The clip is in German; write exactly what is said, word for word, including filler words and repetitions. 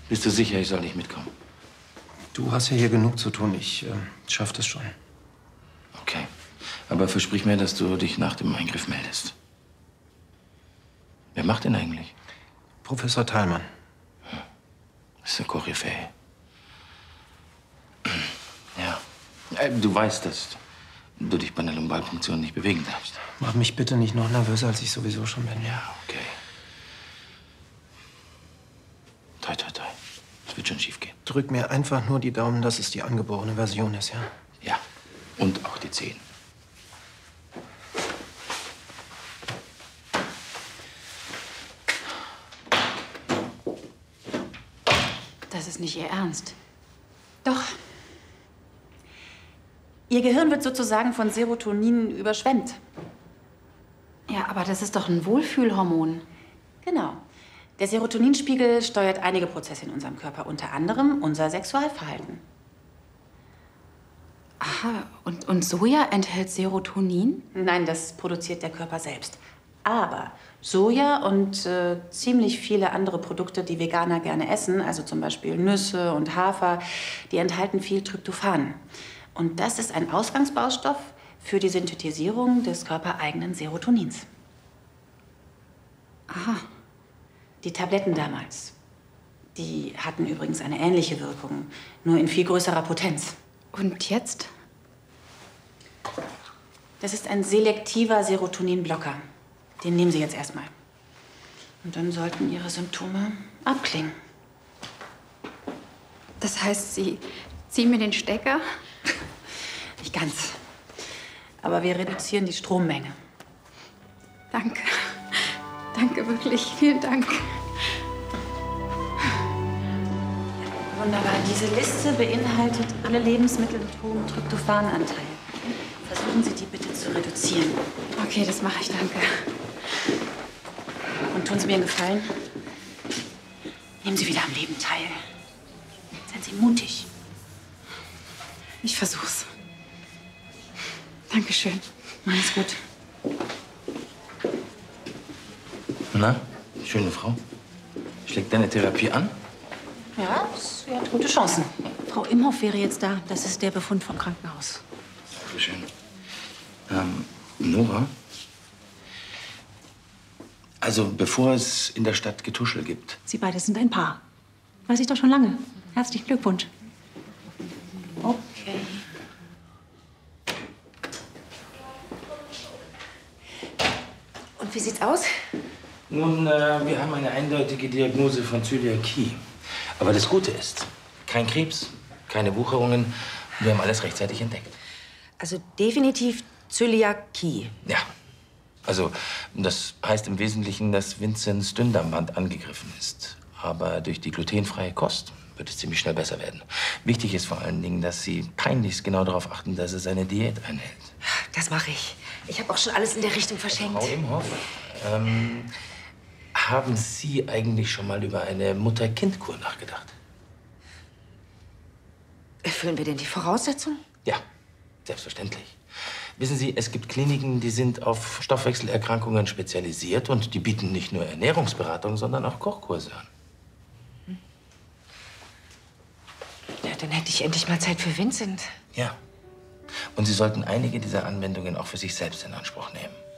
Bist du sicher, ich soll nicht mitkommen? Du hast ja hier genug zu tun. Ich äh, schaff das schon. Okay. Aber versprich mir, dass du dich nach dem Eingriff meldest. Wer macht den eigentlich? Professor Thalmann. Das ist der Koryphäe. Ja. Äh, du weißt, dass du dich bei einer Lumbalpunktion nicht bewegen darfst. Mach mich bitte nicht noch nervöser, als ich sowieso schon bin. Ja, okay. Toi, toi, toi. Es wird schon schief gehen. Drück mir einfach nur die Daumen, dass es die angeborene Version ist, ja? Ja. Und auch die Zehen. Das ist nicht Ihr Ernst. Doch. Ihr Gehirn wird sozusagen von Serotonin überschwemmt. Ja, aber das ist doch ein Wohlfühlhormon. Genau. Der Serotoninspiegel steuert einige Prozesse in unserem Körper, unter anderem unser Sexualverhalten. Aha, und, und Soja enthält Serotonin? Nein, das produziert der Körper selbst. Aber Soja und äh, ziemlich viele andere Produkte, die Veganer gerne essen, also zum Beispiel Nüsse und Hafer, die enthalten viel Tryptophan. Und das ist ein Ausgangsbaustoff für die Synthetisierung des körpereigenen Serotonins. Aha. Die Tabletten damals, die hatten übrigens eine ähnliche Wirkung, nur in viel größerer Potenz. Und jetzt? Das ist ein selektiver Serotoninblocker. Den nehmen Sie jetzt erstmal. Und dann sollten Ihre Symptome abklingen. Das heißt, Sie ziehen mir den Stecker? Nicht ganz. Aber wir reduzieren die Strommenge. Danke. Danke, wirklich. Vielen Dank. Wunderbar. Diese Liste beinhaltet alle Lebensmittel mit hohem Tryptophananteil. Versuchen Sie, die bitte zu reduzieren. Okay, das mache ich. Danke. Und tun Sie mir einen Gefallen. Nehmen Sie wieder am Leben teil. Seien Sie mutig. Ich versuch's. Dankeschön. Alles gut. Na, schöne Frau. Schlägt deine Therapie an? Ja, sie hat gute Chancen. Frau Imhoff wäre jetzt da. Das ist der Befund vom Krankenhaus. Dankeschön. Ähm, Nora? Also, bevor es in der Stadt Getuschel gibt. Sie beide sind ein Paar. Weiß ich doch schon lange. Herzlichen Glückwunsch. Okay. Und wie sieht's aus? Nun, äh, wir haben eine eindeutige Diagnose von Zöliakie. Aber das Gute ist, kein Krebs, keine Wucherungen. Wir haben alles rechtzeitig entdeckt. Also definitiv Zöliakie. Ja. Also, das heißt im Wesentlichen, dass Vinzens Dünndarmband angegriffen ist. Aber durch die glutenfreie Kost wird es ziemlich schnell besser werden. Wichtig ist vor allen Dingen, dass Sie peinlichst genau darauf achten, dass er seine Diät einhält. Das mache ich. Ich habe auch schon alles in der Richtung verschenkt. Frau Imhoff, ähm, haben Sie eigentlich schon mal über eine Mutter-Kind-Kur nachgedacht? Erfüllen wir denn die Voraussetzungen? Ja, selbstverständlich. Wissen Sie, es gibt Kliniken, die sind auf Stoffwechselerkrankungen spezialisiert und die bieten nicht nur Ernährungsberatung, sondern auch Kochkurse an. Ja, dann hätte ich endlich mal Zeit für Vincent. Ja. Und Sie sollten einige dieser Anwendungen auch für sich selbst in Anspruch nehmen.